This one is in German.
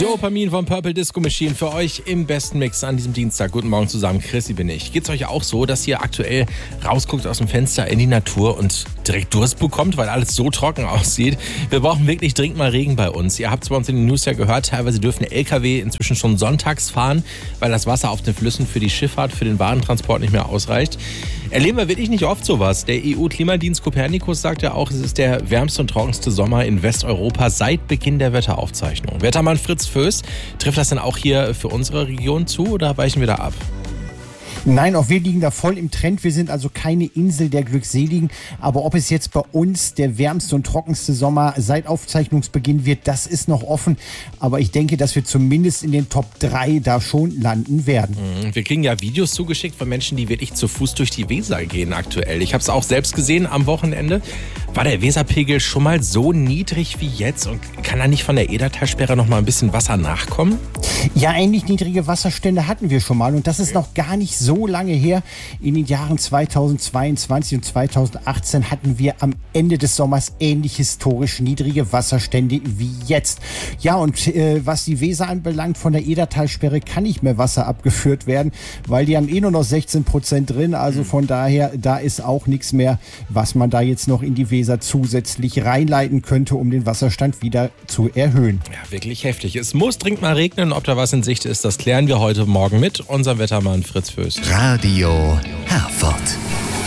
Dopamin von Purple Disco Machine für euch im besten Mix an diesem Dienstag. Guten Morgen zusammen, Chrissy bin ich. Geht's euch auch so, dass ihr aktuell rausguckt aus dem Fenster in die Natur und direkt Durst bekommt, weil alles so trocken aussieht? Wir brauchen wirklich dringend mal Regen bei uns. Ihr habt es bei uns in den News ja gehört, teilweise dürfen LKW inzwischen schon sonntags fahren, weil das Wasser auf den Flüssen für die Schifffahrt, für den Warentransport nicht mehr ausreicht. Erleben wir wirklich nicht oft sowas. Der EU-Klimadienst Copernicus sagt ja auch, es ist der wärmste und trockenste Sommer in Westeuropa seit Beginn der Wetteraufzeichnung. Wettermann Fritz Föß, trifft das denn auch hier für unsere Region zu oder weichen wir da ab? Nein, auch wir liegen da voll im Trend. Wir sind also keine Insel der Glückseligen. Aber ob es jetzt bei uns der wärmste und trockenste Sommer seit Aufzeichnungsbeginn wird, das ist noch offen. Aber ich denke, dass wir zumindest in den Top 3 da schon landen werden. Wir kriegen ja Videos zugeschickt von Menschen, die wirklich zu Fuß durch die Weser gehen aktuell. Ich habe es auch selbst gesehen am Wochenende. War der Weserpegel schon mal so niedrig wie jetzt? Und kann da nicht von der Edertalsperre noch mal ein bisschen Wasser nachkommen? Ja, ähnlich niedrige Wasserstände hatten wir schon mal. Und das ist noch gar nicht so lange her. In den Jahren 2022 und 2018 hatten wir am Ende des Sommers ähnlich historisch niedrige Wasserstände wie jetzt. Ja, und was die Weser anbelangt, von der Edertalsperre kann nicht mehr Wasser abgeführt werden, weil die haben nur noch 16% drin. Also von daher, da ist auch nichts mehr, was man da jetzt noch in die Weser zusätzlich reinleiten könnte, um den Wasserstand wieder zu erhöhen. Ja, wirklich heftig. Es muss dringend mal regnen. Ob da was in Sicht ist, das klären wir heute Morgen mit unserem Wettermann Fritz Föß. Radio Herford.